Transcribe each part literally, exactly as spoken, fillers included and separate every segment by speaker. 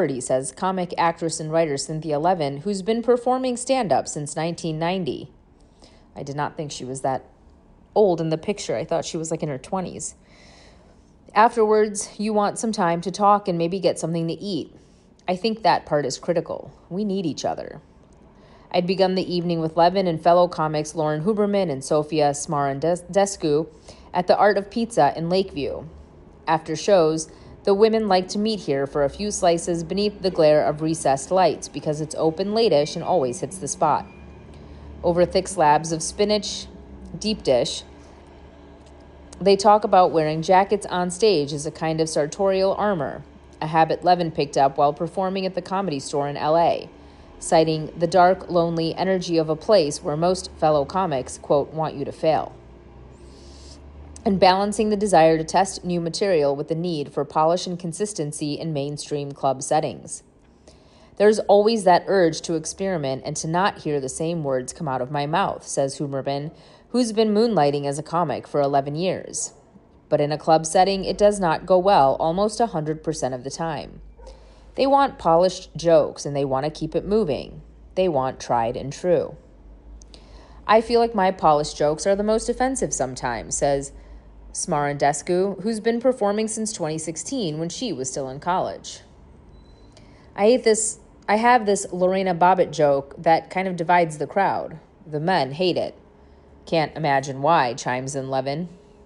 Speaker 1: says comic actress and writer Cynthia Levin, who's been performing stand-up since nineteen ninety. I did not think she was that old in the picture. I thought she was like in her twenties. Afterwards, you want some time to talk and maybe get something to eat. I think that part is critical. We need each other. I'd begun the evening with Levin and fellow comics Lauren Huberman and Sofia Smarandescu at the Art of Pizza in Lakeview. After shows, the women like to meet here for a few slices beneath the glare of recessed lights because it's open late-ish and always hits the spot. Over thick slabs of spinach deep dish, they talk about wearing jackets on stage as a kind of sartorial armor, a habit Levin picked up while performing at the Comedy Store in L A, citing the dark, lonely energy of a place where most fellow comics, quote, want you to fail, and balancing the desire to test new material with the need for polish and consistency in mainstream club settings. There's always that urge to experiment and to not hear the same words come out of my mouth, says Huberman, who's been moonlighting as a comic for eleven years. But in a club setting, it does not go well almost one hundred percent of the time. They want polished jokes, and they want to keep it moving. They want tried and true. I feel like my polished jokes are the most offensive sometimes, says Smarandescu, who's been performing since twenty sixteen when she was still in college. I hate this. I have this Lorena Bobbitt joke that kind of divides the crowd. The men hate it. Can't imagine why, chimes in Levin.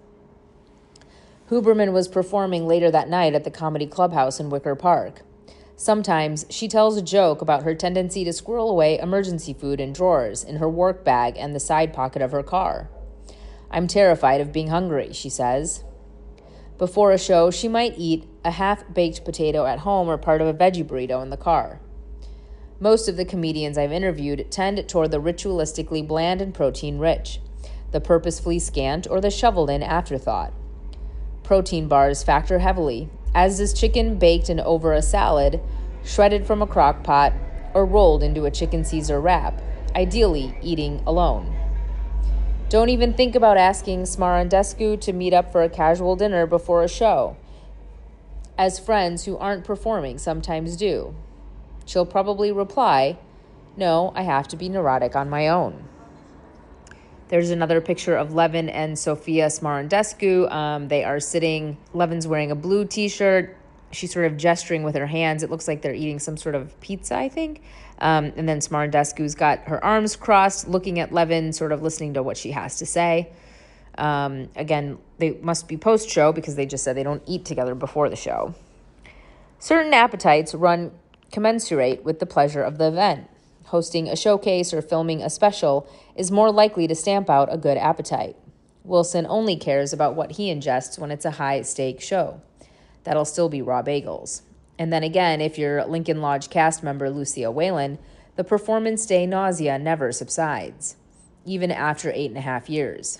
Speaker 1: Huberman was performing later that night at the Comedy Clubhouse in Wicker Park. Sometimes she tells a joke about her tendency to squirrel away emergency food in drawers in her work bag and the side pocket of her car. I'm terrified of being hungry, she says. Before a show, she might eat a half-baked potato at home or part of a veggie burrito in the car. Most of the comedians I've interviewed tend toward the ritualistically bland and protein-rich, the purposefully scant or the shoveled-in afterthought. Protein bars factor heavily, as does chicken baked in over a salad, shredded from a crock pot, or rolled into a chicken Caesar wrap, ideally eating alone. Don't even think about asking Smarandescu to meet up for a casual dinner before a show, as friends who aren't performing sometimes do. She'll probably reply, no, I have to be neurotic on my own. There's another picture of Levin and Sofia Smarandescu. Um, they are sitting, Levin's wearing a blue t-shirt. She's sort of gesturing with her hands. It looks like they're eating some sort of pizza, I think. Um, and then Smarandescu's got her arms crossed, looking at Levin, sort of listening to what she has to say. Um, again, they must be post-show because they just said they don't eat together before the show. Certain appetites run commensurate with the pleasure of the event. Hosting a showcase or filming a special is more likely to stamp out a good appetite. Wilson only cares about what he ingests when it's a high-stake show. That'll still be raw bagels. And then again, if you're Lincoln Lodge cast member Lucia Whalen, the performance day nausea never subsides, even after eight and a half years.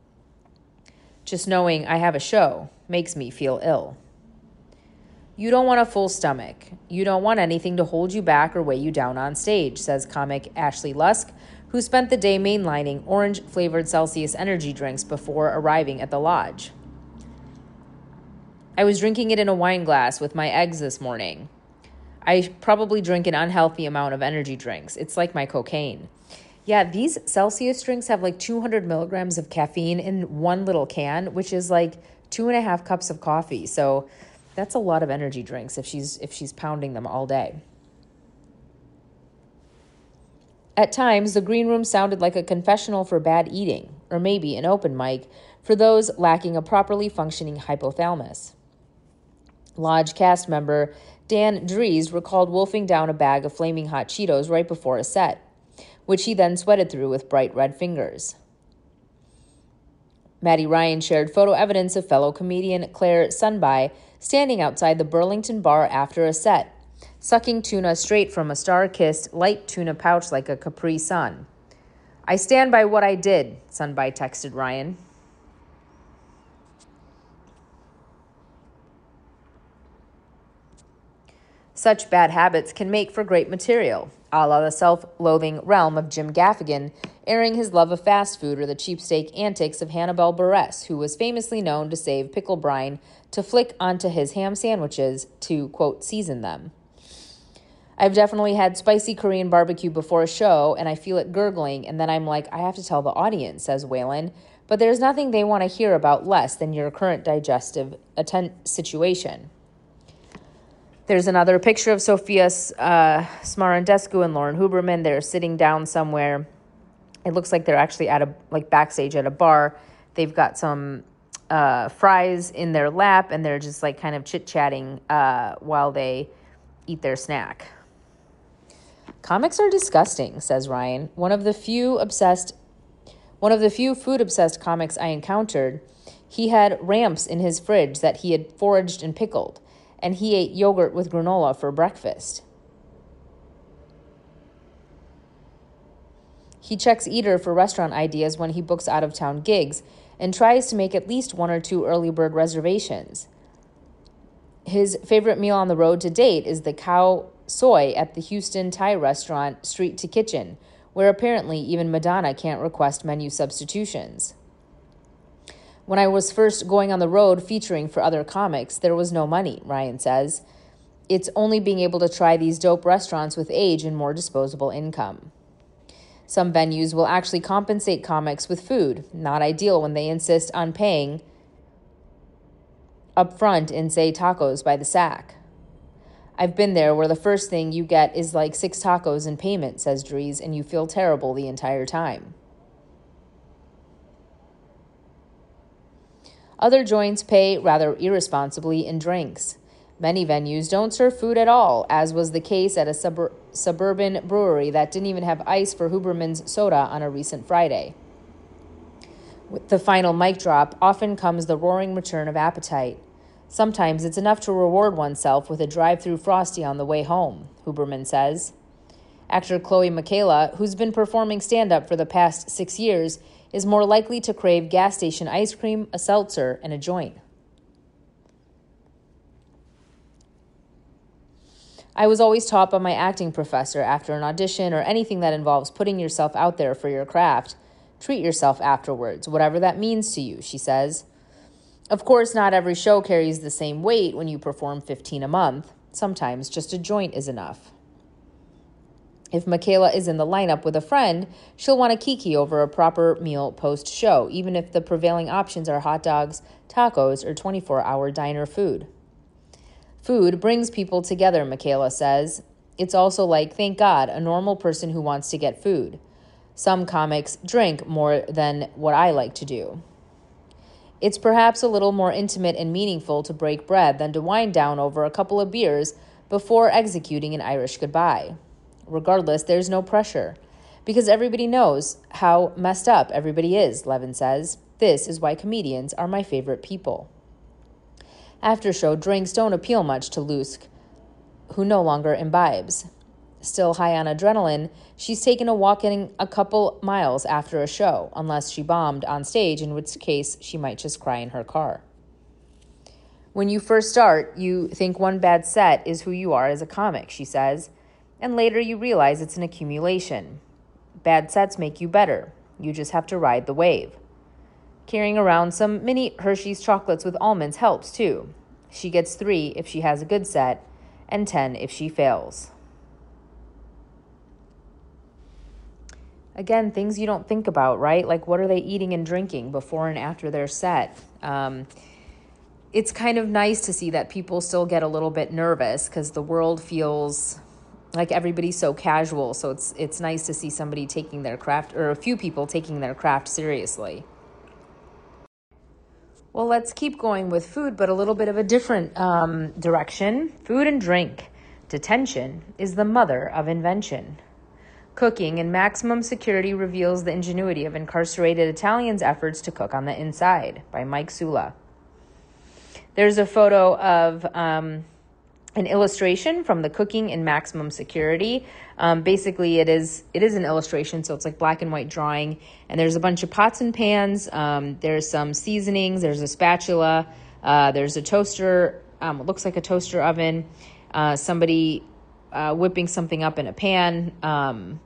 Speaker 1: Just knowing I have a show makes me feel ill. You don't want a full stomach. You don't want anything to hold you back or weigh you down on stage, says comic Ashley Lusk, who spent the day mainlining orange-flavored Celsius energy drinks before arriving at the lodge. I was drinking it in a wine glass with my eggs this morning. I probably drink an unhealthy amount of energy drinks. It's like my cocaine. Yeah, these Celsius drinks have like two hundred milligrams of caffeine in one little can, which is like two and a half cups of coffee. So that's a lot of energy drinks if she's if she's pounding them all day. At times, the green room sounded like a confessional for bad eating, or maybe an open mic for those lacking a properly functioning hypothalamus. Lodge cast member Dan Dries recalled wolfing down a bag of flaming hot Cheetos right before a set, which he then sweated through with bright red fingers. Maddie Ryan shared photo evidence of fellow comedian Claire Sunby standing outside the Burlington bar after a set, sucking tuna straight from a star-kissed light tuna pouch like a Capri Sun. I stand by what I did, Sunby texted Ryan. Such bad habits can make for great material, a la the self-loathing realm of Jim Gaffigan, airing his love of fast food, or the cheapsteak antics of Hannibal Buress, who was famously known to save pickle brine to flick onto his ham sandwiches to, quote, season them. I've definitely had spicy Korean barbecue before a show, and I feel it gurgling, and then I'm like, I have to tell the audience, says Whalen. But there's nothing they want to hear about less than your current digestive atten- situation. There's another picture of Sophia uh, Smarandescu and Lauren Huberman. They're sitting down somewhere. It looks like they're actually at a like backstage at a bar. They've got some uh, fries in their lap, and they're just like kind of chit-chatting uh, while they eat their snack. Comics are disgusting, says Ryan. One of the few obsessed, one of the few food-obsessed comics I encountered. He had ramps in his fridge that he had foraged and pickled, and he ate yogurt with granola for breakfast. He checks Eater for restaurant ideas when he books out-of-town gigs and tries to make at least one or two early bird reservations. His favorite meal on the road to date is the cow soy at the Houston Thai restaurant Street to Kitchen, where apparently even Madonna can't request menu substitutions. When I was first going on the road featuring for other comics, there was no money, Ryan says. It's only being able to try these dope restaurants with age and more disposable income. Some venues will actually compensate comics with food, not ideal when they insist on paying up front in, say, tacos by the sack. I've been there where the first thing you get is like six tacos in payment, says Dries, and you feel terrible the entire time. Other joints pay rather irresponsibly in drinks. Many venues don't serve food at all, as was the case at a sub- suburban brewery that didn't even have ice for Huberman's soda on a recent Friday. With the final mic drop often comes the roaring return of appetite. Sometimes it's enough to reward oneself with a drive-through Frosty on the way home, Huberman says. Actor Chloe Michaela, who's been performing stand-up for the past six years, is more likely to crave gas station ice cream, a seltzer, and a joint. I was always taught by my acting professor after an audition or anything that involves putting yourself out there for your craft, treat yourself afterwards, whatever that means to you, she says. Of course, not every show carries the same weight when you perform fifteen a month. Sometimes just a joint is enough. If Michaela is in the lineup with a friend, she'll want a kiki over a proper meal post-show, even if the prevailing options are hot dogs, tacos, or twenty-four hour diner food. Food brings people together, Michaela says. It's also like, thank God, a normal person who wants to get food. Some comics drink more than what I like to do. It's perhaps a little more intimate and meaningful to break bread than to wind down over a couple of beers before executing an Irish goodbye. Regardless, there's no pressure, because everybody knows how messed up everybody is, Levin says. This is why comedians are my favorite people. After-show drinks don't appeal much to Lusk, who no longer imbibes. Still high on adrenaline, she's taken a walk in a couple miles after a show, unless she bombed on stage, in which case she might just cry in her car. When you first start, you think one bad set is who you are as a comic, she says, and later you realize it's an accumulation. Bad sets make you better. You just have to ride the wave. Carrying around some mini Hershey's chocolates with almonds helps, too. She gets three if she has a good set, and ten if she fails. Again, things you don't think about, right? Like, what are they eating and drinking before and after their set? Um, it's kind of nice to see that people still get a little bit nervous because the world feels like everybody's so casual. So it's it's nice to see somebody taking their craft, or a few people taking their craft seriously. Well, let's keep going with food, but a little bit of a different um, direction. Food and drink. Detention is the mother of invention. Cooking in Maximum Security reveals the ingenuity of incarcerated Italians' efforts to cook on the inside, by Mike Sula. There's a photo of um, an illustration from the Cooking in Maximum Security. Um, basically, it is it is an illustration, so it's like black and white drawing. And there's a bunch of pots and pans. Um, there's some seasonings. There's a spatula. Uh, there's a toaster. Um, it looks like a toaster oven. Uh, somebody uh, whipping something up in a pan. Um,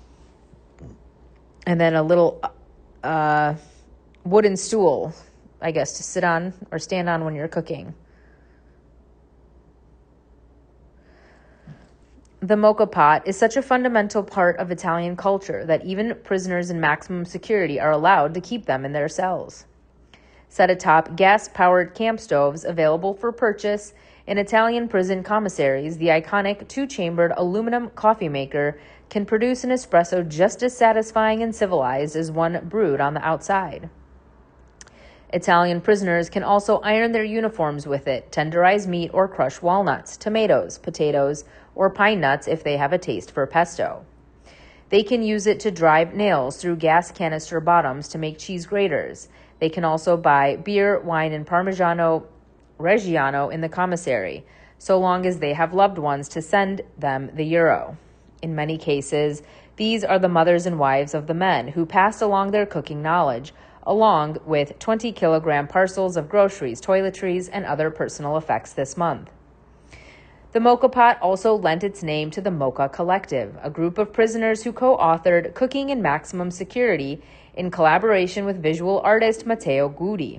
Speaker 1: and then a little uh, wooden stool, I guess, to sit on or stand on when you're cooking. The moka pot is such a fundamental part of Italian culture that even prisoners in maximum security are allowed to keep them in their cells. Set atop gas-powered camp stoves available for purchase in Italian prison commissaries, the iconic two-chambered aluminum coffee maker can produce an espresso just as satisfying and civilized as one brewed on the outside. Italian prisoners can also iron their uniforms with it, tenderize meat, or crush walnuts, tomatoes, potatoes, or pine nuts if they have a taste for pesto. They can use it to drive nails through gas canister bottoms to make cheese graters. They can also buy beer, wine, and Parmigiano Reggiano in the commissary, so long as they have loved ones to send them the euro. In many cases, these are the mothers and wives of the men who passed along their cooking knowledge, along with twenty kilogram parcels of groceries, toiletries, and other personal effects this month. The Moka Pot also lent its name to the Moka Collective, a group of prisoners who co-authored Cooking in Maximum Security in collaboration with visual artist Matteo Guidi.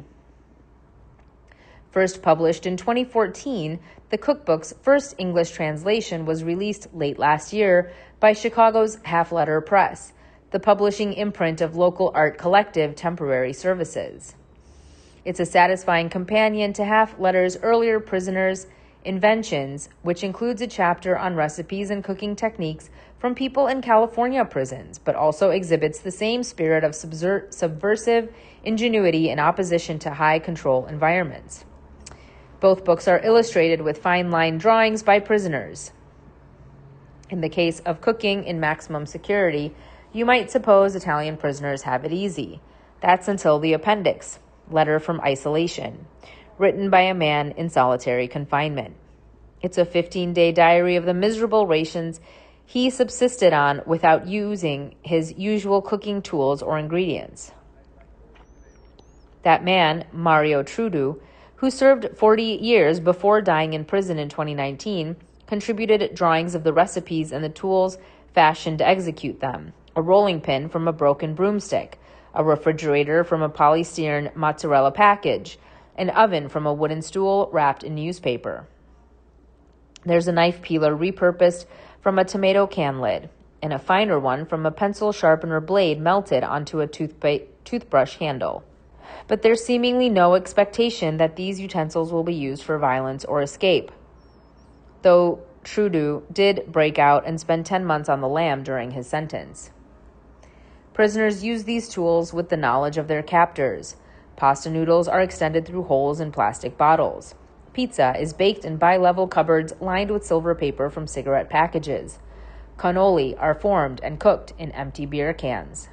Speaker 1: First published in twenty fourteen, the cookbook's first English translation was released late last year by Chicago's Half Letter Press, the publishing imprint of local art collective Temporary Services. It's a satisfying companion to Half Letter's earlier Prisoners' Inventions, which includes a chapter on recipes and cooking techniques from people in California prisons, but also exhibits the same spirit of subver- subversive ingenuity in opposition to high-control environments. Both books are illustrated with fine-line drawings by prisoners. In the case of Cooking in Maximum Security, you might suppose Italian prisoners have it easy. That's until the appendix, Letter from Isolation, written by a man in solitary confinement. It's a fifteen-day diary of the miserable rations he subsisted on without using his usual cooking tools or ingredients. That man, Mario Trudeau, who served forty years before dying in prison in twenty nineteen, contributed drawings of the recipes and the tools fashioned to execute them: a rolling pin from a broken broomstick, a refrigerator from a polystyrene mozzarella package, an oven from a wooden stool wrapped in newspaper. There's a knife peeler repurposed from a tomato can lid, and a finer one from a pencil sharpener blade melted onto a toothpa- toothbrush handle. But there's seemingly no expectation that these utensils will be used for violence or escape, though Trudeau did break out and spend ten months on the lam during his sentence. Prisoners use these tools with the knowledge of their captors. Pasta noodles are extended through holes in plastic bottles. Pizza is baked in bi-level cupboards lined with silver paper from cigarette packages. Cannoli are formed and cooked in empty beer cans.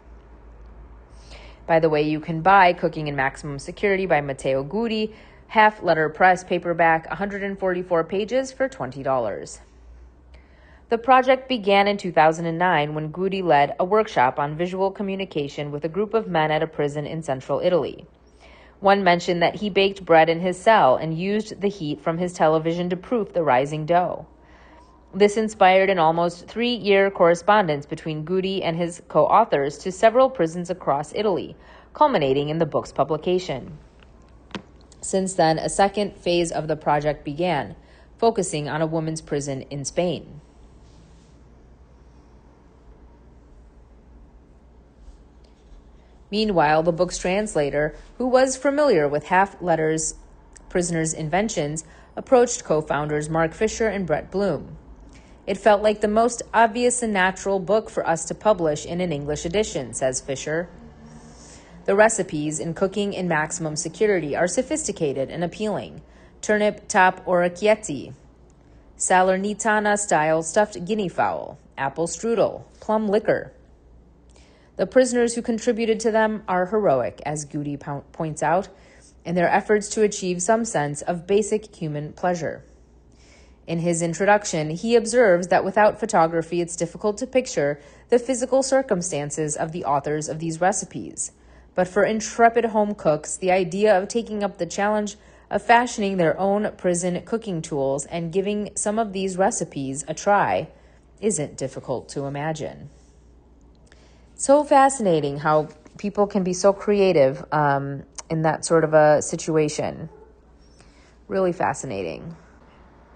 Speaker 1: By the way, you can buy Cooking in Maximum Security by Matteo Guidi, Half Letter Press paperback, one hundred forty-four pages for twenty dollars. The project began in two thousand nine when Guidi led a workshop on visual communication with a group of men at a prison in central Italy. One mentioned that he baked bread in his cell and used the heat from his television to proof the rising dough. This inspired an almost three-year correspondence between Guidi and his co-authors to several prisons across Italy, culminating in the book's publication. Since then, a second phase of the project began, focusing on a women's prison in Spain. Meanwhile, the book's translator, who was familiar with Half Letter's Prisoners' Inventions, approached co-founders Mark Fisher and Brett Bloom. It felt like the most obvious and natural book for us to publish in an English edition, says Fisher. The recipes in Cooking in Maximum Security are sophisticated and appealing. Turnip top orecchietti, Salernitana-style stuffed guinea fowl, apple strudel, plum liquor. The prisoners who contributed to them are heroic, as Guidi po- points out, in their efforts to achieve some sense of basic human pleasure. In his introduction, he observes that without photography, it's difficult to picture the physical circumstances of the authors of these recipes. But for intrepid home cooks, the idea of taking up the challenge of fashioning their own prison cooking tools and giving some of these recipes a try isn't difficult to imagine. So fascinating how people can be so creative um, in that sort of a situation. Really fascinating.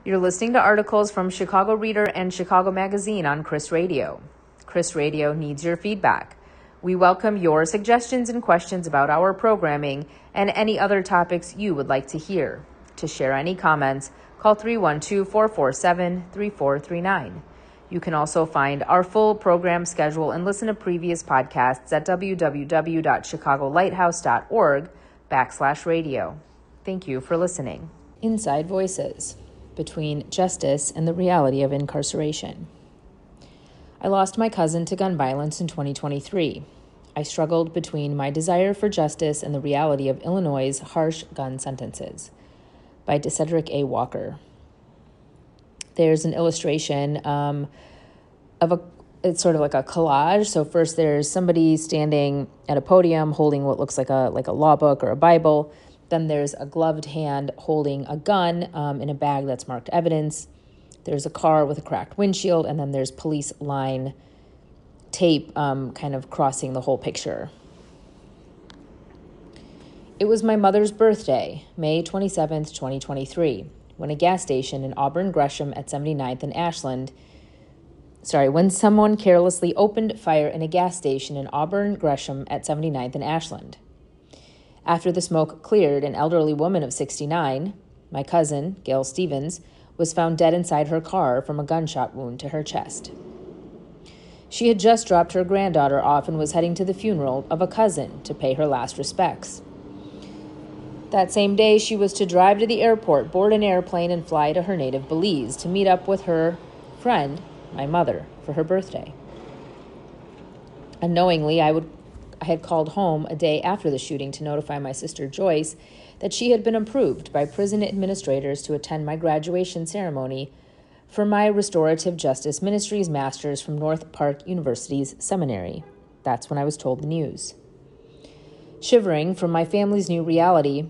Speaker 1: You're listening to articles from Chicago Reader and Chicago Magazine on Chris Radio. Chris Radio needs your feedback. We welcome your suggestions and questions about our programming and any other topics you would like to hear. To share any comments, call three one two, four four seven, three four three nine. You can also find our full program schedule and listen to previous podcasts at www.chicagolighthouse.org backslash radio. Thank you for listening. Inside Voices. Between justice and the reality of incarceration. I lost my cousin to gun violence in twenty twenty-three. I struggled between my desire for justice and the reality of Illinois' harsh gun sentences. By Cedric A. Walker. There's an illustration um, of a, it's sort of like a collage. So first there's somebody standing at a podium holding what looks like a like a law book or a Bible. Then there's a gloved hand holding a gun um, in a bag that's marked evidence. There's a car with a cracked windshield, and then there's police line tape um, kind of crossing the whole picture. It was my mother's birthday, May twenty-seventh, twenty twenty-three, when a gas station in Auburn Gresham at seventy-ninth and Ashland, sorry, when someone carelessly opened fire in a gas station in Auburn Gresham at seventy-ninth and Ashland. After the smoke cleared, an elderly woman of sixty-nine, my cousin, Gail Stevens, was found dead inside her car from a gunshot wound to her chest. She had just dropped her granddaughter off and was heading to the funeral of a cousin to pay her last respects. That same day, she was to drive to the airport, board an airplane, and fly to her native Belize to meet up with her friend, my mother, for her birthday. Unknowingly, I would I had called home a day after the shooting to notify my sister Joyce that she had been approved by prison administrators to attend my graduation ceremony for my Restorative Justice Ministries Master's from North Park University's seminary. That's when I was told the news. Shivering from my family's new reality,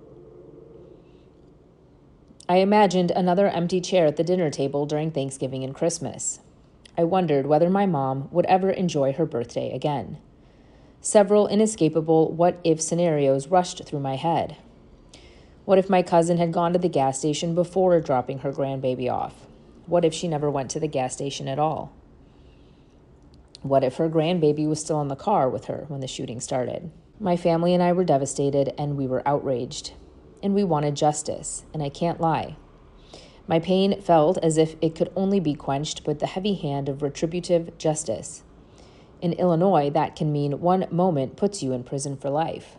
Speaker 1: I imagined another empty chair at the dinner table during Thanksgiving and Christmas. I wondered whether my mom would ever enjoy her birthday again. Several inescapable what-if scenarios rushed through my head. What if my cousin had gone to the gas station before dropping her grandbaby off? What if she never went to the gas station at all? What if her grandbaby was still in the car with her when the shooting started? My family and I were devastated, and we were outraged. And we wanted justice, and I can't lie. My pain felt as if it could only be quenched with the heavy hand of retributive justice. In Illinois, that can mean one moment puts you in prison for life.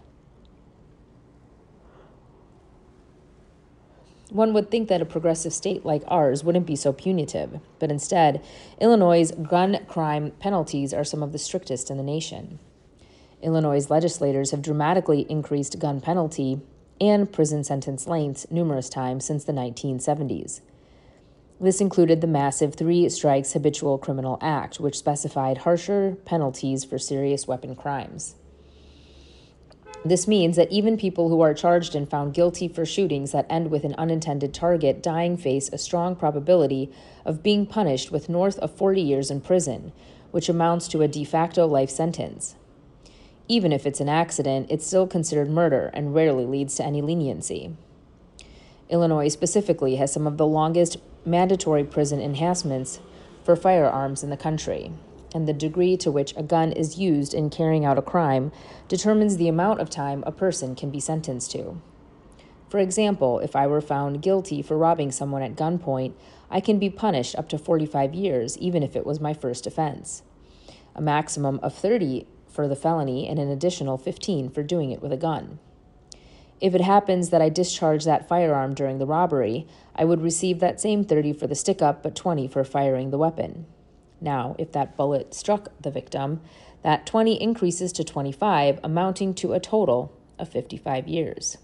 Speaker 1: One would think that a progressive state like ours wouldn't be so punitive, but instead, Illinois' gun crime penalties are some of the strictest in the nation. Illinois' legislators have dramatically increased gun penalty and prison sentence lengths numerous times since the nineteen seventies. This included the massive Three Strikes Habitual Criminal Act, which specified harsher penalties for serious weapon crimes. This means that even people who are charged and found guilty for shootings that end with an unintended target dying face a strong probability of being punished with north of forty years in prison, which amounts to a de facto life sentence. Even if it's an accident, it's still considered murder and rarely leads to any leniency. Illinois specifically has some of the longest mandatory prison enhancements for firearms in the country, and the degree to which a gun is used in carrying out a crime determines the amount of time a person can be sentenced to. For example, if I were found guilty for robbing someone at gunpoint, I can be punished up to forty-five years, even if it was my first offense. A maximum of thirty for the felony and an additional fifteen for doing it with a gun. If it happens that I discharge that firearm during the robbery, I would receive that same thirty for the stick-up, but twenty for firing the weapon. Now, if that bullet struck the victim, that twenty increases to twenty-five, amounting to a total of fifty-five years.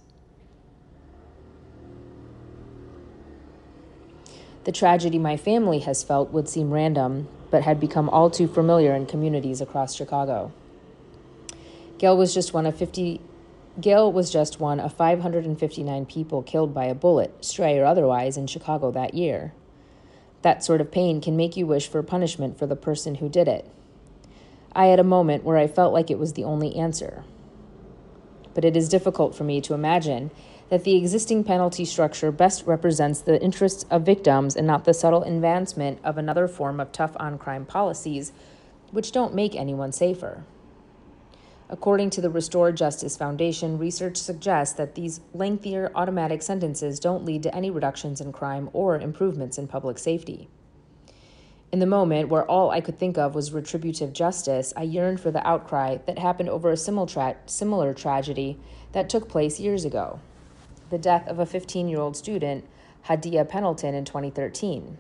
Speaker 1: The tragedy my family has felt would seem random, but had become all too familiar in communities across Chicago. Gail was just one of fifty. Gail was just one of five hundred fifty-nine people killed by a bullet, stray or otherwise, in Chicago that year. That sort of pain can make you wish for punishment for the person who did it. I had a moment where I felt like it was the only answer. But it is difficult for me to imagine that the existing penalty structure best represents the interests of victims and not the subtle advancement of another form of tough-on-crime policies, which don't make anyone safer. According to the Restore Justice Foundation, research suggests that these lengthier automatic sentences don't lead to any reductions in crime or improvements in public safety. In the moment where all I could think of was retributive justice, I yearned for the outcry that happened over a similar, tra- similar tragedy that took place years ago, the death of a fifteen-year-old student, Hadia Pendleton, in twenty thirteen.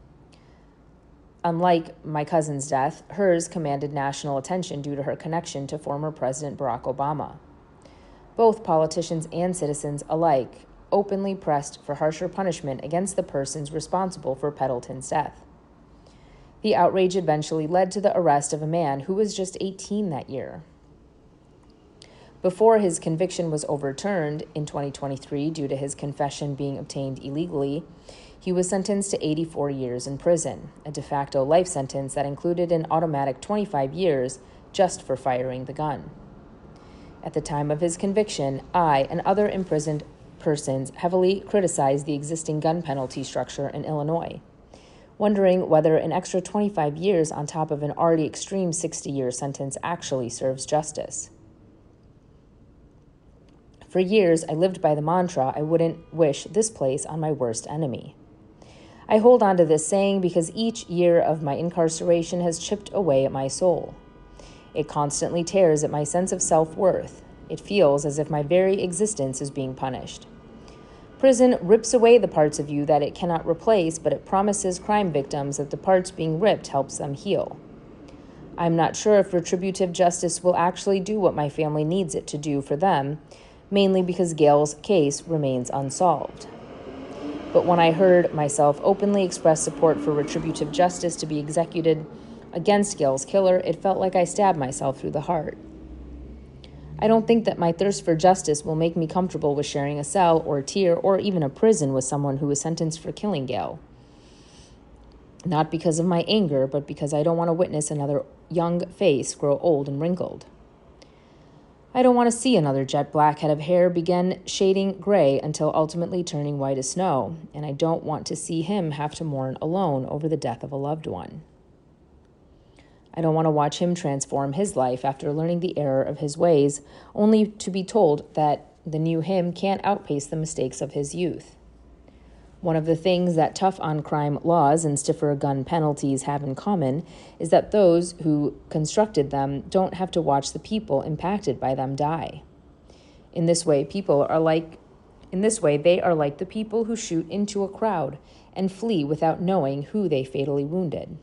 Speaker 1: Unlike my cousin's death, hers commanded national attention due to her connection to former President Barack Obama. Both politicians and citizens alike openly pressed for harsher punishment against the persons responsible for Pendleton's death. The outrage eventually led to the arrest of a man who was just eighteen that year. Before his conviction was overturned in twenty twenty-three due to his confession being obtained illegally, he was sentenced to eighty-four years in prison, a de facto life sentence that included an automatic twenty-five years just for firing the gun. At the time of his conviction, I and other imprisoned persons heavily criticized the existing gun penalty structure in Illinois, wondering whether an extra twenty-five years on top of an already extreme sixty-year sentence actually serves justice. For years, I lived by the mantra, I wouldn't wish this place on my worst enemy. I hold on to this saying because each year of my incarceration has chipped away at my soul. It constantly tears at my sense of self-worth. It feels as if my very existence is being punished. Prison rips away the parts of you that it cannot replace, but it promises crime victims that the parts being ripped helps them heal. I'm not sure if retributive justice will actually do what my family needs it to do for them, mainly because Gail's case remains unsolved. But when I heard myself openly express support for retributive justice to be executed against Gail's killer, it felt like I stabbed myself through the heart. I don't think that my thirst for justice will make me comfortable with sharing a cell or a tier or even a prison with someone who was sentenced for killing Gail. Not because of my anger, but because I don't want to witness another young face grow old and wrinkled. I don't want to see another jet black head of hair begin shading gray until ultimately turning white as snow, and I don't want to see him have to mourn alone over the death of a loved one. I don't want to watch him transform his life after learning the error of his ways, only to be told that the new him can't outpace the mistakes of his youth. One of the things that tough-on-crime laws and stiffer gun penalties have in common is that those who constructed them don't have to watch the people impacted by them die. In this way, people are like, in this way, they are like the people who shoot into a crowd and flee without knowing who they fatally wounded.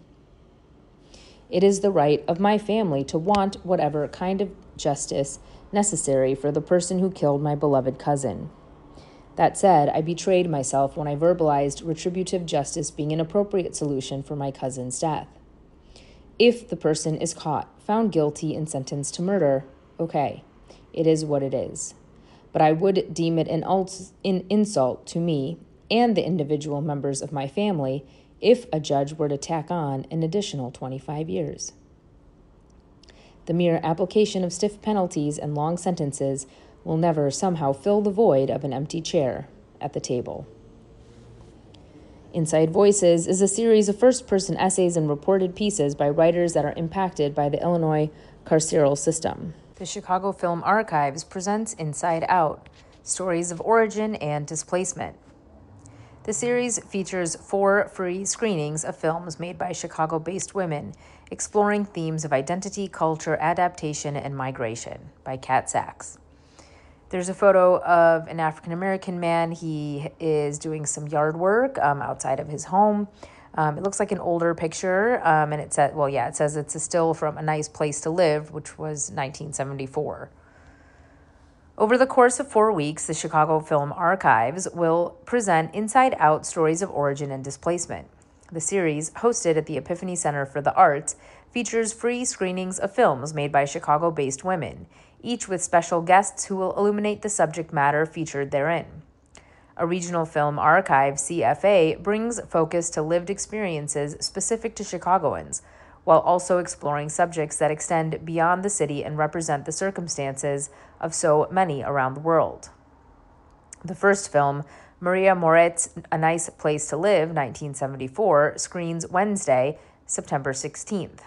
Speaker 1: It is the right of my family to want whatever kind of justice necessary for the person who killed my beloved cousin. That said, I betrayed myself when I verbalized retributive justice being an appropriate solution for my cousin's death. If the person is caught, found guilty, and sentenced to murder, okay, it is what it is. But I would deem it an, ult- an insult to me and the individual members of my family if a judge were to tack on an additional twenty-five years. The mere application of stiff penalties and long sentences will never somehow fill the void of an empty chair at the table. Inside Voices is a series of first-person essays and reported pieces by writers that are impacted by the Illinois carceral system. The Chicago Film Archives presents Inside Out, Stories of Origin and Displacement. The series features four free screenings of films made by Chicago-based women, exploring themes of identity, culture, adaptation, and migration, by Kat Sachs. There's a photo of an African-American man. He is doing some yard work um, outside of his home. Um, it looks like an older picture, um, and it says, well, yeah, it says it's a still from A Nice Place to Live, which was nineteen seventy-four. Over the course of four weeks, the Chicago Film Archives will present Inside Out Stories of Origin and Displacement. The series, hosted at the Epiphany Center for the Arts, features free screenings of films made by Chicago-based women, each with special guests who will illuminate the subject matter featured therein. A regional film archive, C F A, brings focus to lived experiences specific to Chicagoans, while also exploring subjects that extend beyond the city and represent the circumstances of so many around the world. The first film, Maria Moritz, A Nice Place to Live, nineteen seventy-four, screens Wednesday, September sixteenth.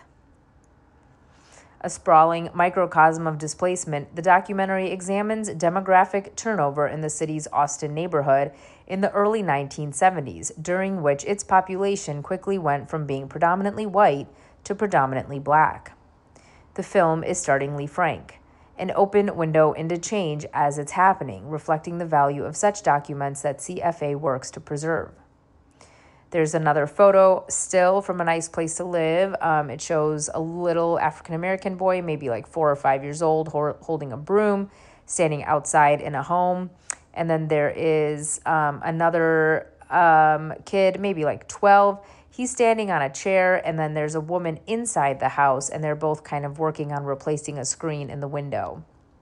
Speaker 1: A sprawling microcosm of displacement, the documentary examines demographic turnover in the city's Austin neighborhood in the early nineteen seventies, during which its population quickly went from being predominantly white to predominantly black. The film is startlingly frank, an open window into change as it's happening, reflecting the value of such documents that C F A works to preserve. There's another photo still from A Nice Place to Live. Um, it shows a little African-American boy, maybe like four or five years old, ho- holding a broom, standing outside in a home. And then there is um, another um, kid, maybe like twelve. He's standing on a chair, and then there's a woman inside the house, and they're both kind of working on replacing a screen in the window.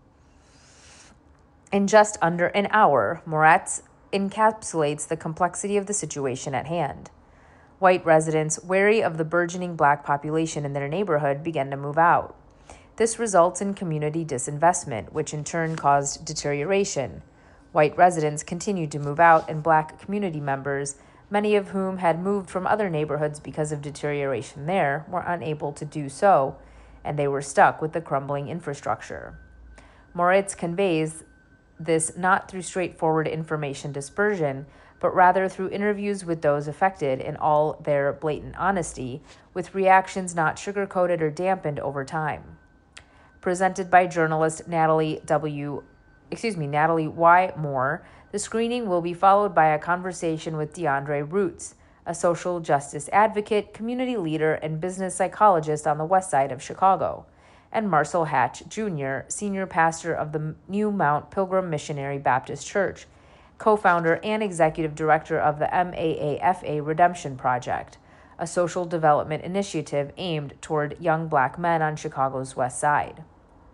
Speaker 1: In just under an hour, Moritz encapsulates the complexity of the situation at hand. White residents, wary of the burgeoning black population in their neighborhood, began to move out. This results in community disinvestment, which in turn caused deterioration. White residents continued to move out, and black community members, many of whom had moved from other neighborhoods because of deterioration there, were unable to do so, and they were stuck with the crumbling infrastructure. Moritz conveys this not through straightforward information dispersion, but rather through interviews with those affected in all their blatant honesty, with reactions not sugar-coated or dampened over time. Presented by journalist Natalie W. Excuse me, Natalie Y. Moore, the screening will be followed by a conversation with DeAndre Roots, a social justice advocate, community leader, and business psychologist on the west side of Chicago, and Marcel Hatch Junior, senior pastor of the New Mount Pilgrim Missionary Baptist Church, co-founder and executive director of the M A A F A Redemption Project, a social development initiative aimed toward young black men on Chicago's west side.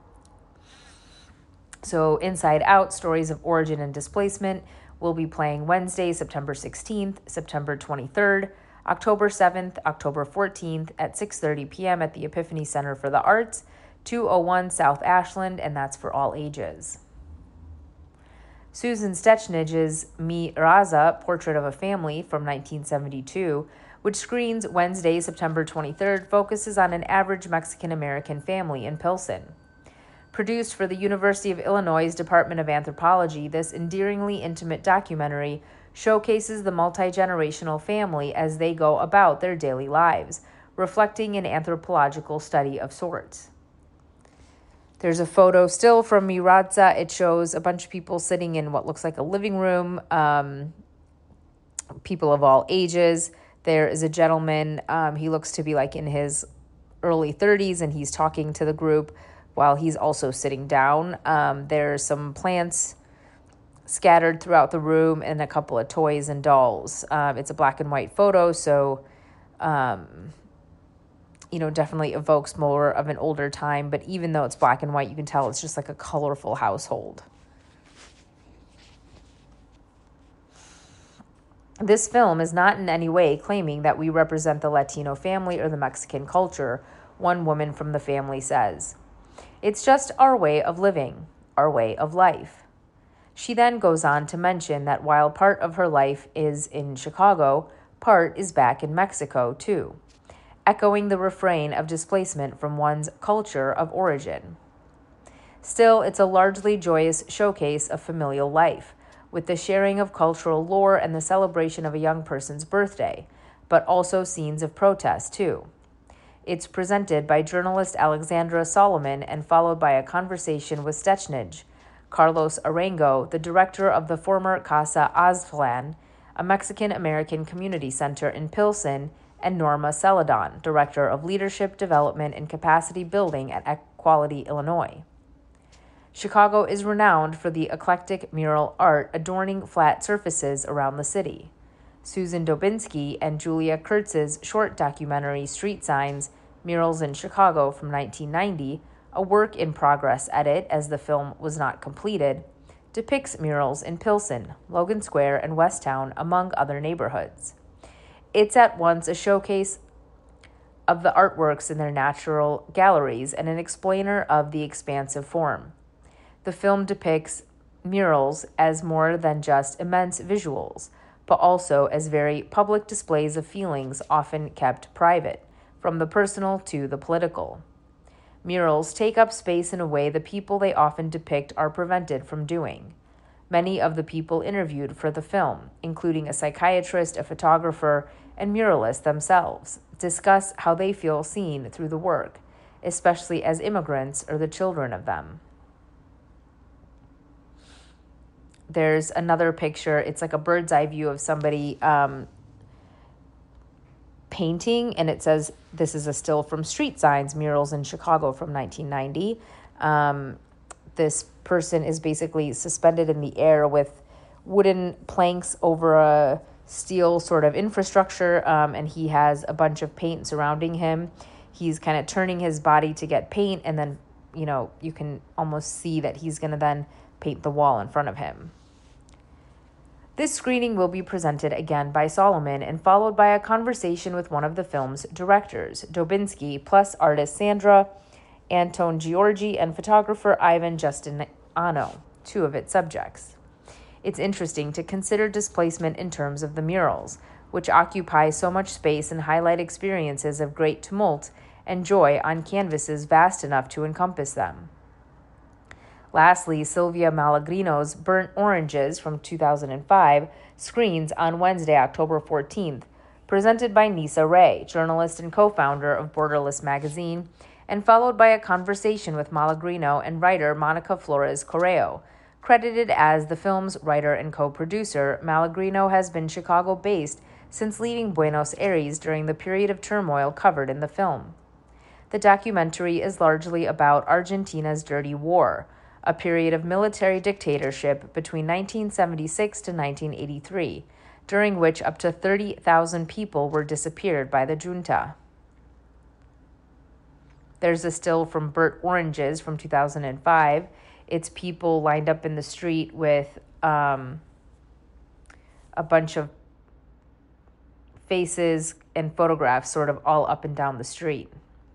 Speaker 1: So Inside Out, Stories of Origin and Displacement will be playing Wednesday, September sixteenth, September twenty-third, October seventh, October fourteenth at six thirty p.m. at the Epiphany Center for the Arts, two oh one South Ashland, and that's for all ages. Susan Stechnich's Mi Raza, Portrait of a Family from nineteen seventy-two, which screens Wednesday, September twenty-third, focuses on an average Mexican-American family in Pilsen. Produced for the University of Illinois' Department of Anthropology, this endearingly intimate documentary showcases the multi-generational family as they go about their daily lives, reflecting an anthropological study of sorts. There's a photo still from Mi Raza. It shows a bunch of people sitting in what looks like a living room, um, people of all ages. There is a gentleman, um, he looks to be like in his early thirties, and he's talking to the group while he's also sitting down. Um, there's some plants scattered throughout the room and a couple of toys and dolls. Um, it's a black and white photo, so, um, you know, definitely evokes more of an older time. But even though it's black and white, you can tell it's just like a colorful household. This film is not in any way claiming that we represent the Latino family or the Mexican culture, one woman from the family says. It's just our way of living, our way of life. She then goes on to mention that while part of her life is in Chicago, part is back in Mexico too, echoing the refrain of displacement from one's culture of origin. Still, it's a largely joyous showcase of familial life, with the sharing of cultural lore and the celebration of a young person's birthday, but also scenes of protest too. It's presented by journalist Alexandra Solomon and followed by a conversation with Stechnich, Carlos Arango, the director of the former Casa Aztlan, a Mexican-American community center in Pilsen, and Norma Celadon, director of leadership development and capacity building at Equality Illinois. Chicago is renowned for the eclectic mural art adorning flat surfaces around the city. Susan Dobinsky and Julia Kurtz's short documentary Street Signs, Murals in Chicago from nineteen ninety, a work in progress edit as the film was not completed, depicts murals in Pilsen, Logan Square, and Westtown, among other neighborhoods. It's at once a showcase of the artworks in their natural galleries and an explainer of the expansive form. The film depicts murals as more than just immense visuals, but also as very public displays of feelings often kept private, from the personal to the political. Murals take up space in a way the people they often depict are prevented from doing. Many of the people interviewed for the film, including a psychiatrist, a photographer, and muralists themselves, discuss how they feel seen through the work, especially as immigrants or the children of them. There's another picture. It's like a bird's eye view of somebody um, painting, and it says, this is a still from Street Signs, Murals in Chicago from nineteen ninety. Um, this person is basically suspended in the air with wooden planks over a steel sort of infrastructure, um, and he has a bunch of paint surrounding him. He's kind of turning his body to get paint, and then, you know, you can almost see that he's going to then paint the wall in front of him. This screening will be presented again by Solomon and followed by a conversation with one of the film's directors, Dubinsky, plus artist Sandra Antone Giorgi and photographer Ivan Justiniano, two of its subjects. It's interesting to consider displacement in terms of the murals, which occupy so much space and highlight experiences of great tumult and joy on canvases vast enough to encompass them. Lastly, Sylvia Malagrino's Burnt Oranges from two thousand five screens on Wednesday, October fourteenth, presented by Nisa Ray, journalist and co-founder of Borderless magazine, and followed by a conversation with Malagrino and writer Monica Flores Correo. Credited as the film's writer and co-producer, Malagrino has been Chicago-based since leaving Buenos Aires during the period of turmoil covered in the film. The documentary is largely about Argentina's dirty war, a period of military dictatorship between nineteen seventy-six to nineteen eighty-three, during which up to thirty thousand people were disappeared by the junta. There's a still from Burnt Oranges from two thousand five. It's people lined up in the street with um, a bunch of faces and photographs sort of all up and down the street.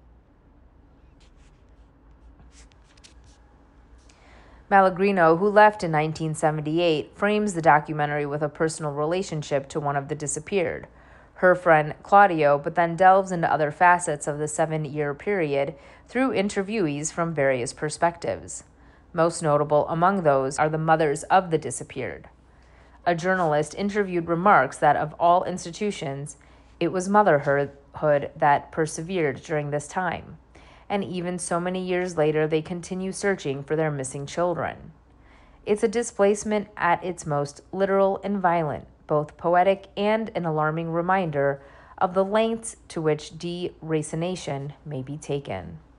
Speaker 1: Malagrino, who left in nineteen seventy-eight, frames the documentary with a personal relationship to one of the disappeared, her friend Claudio, but then delves into other facets of the seven-year period through interviewees from various perspectives. Most notable among those are the mothers of the disappeared. A journalist interviewed remarks that of all institutions, it was motherhood that persevered during this time. And even so many years later, they continue searching for their missing children. It's a displacement at its most literal and violent, both poetic and an alarming reminder of the lengths to which deracination may be taken.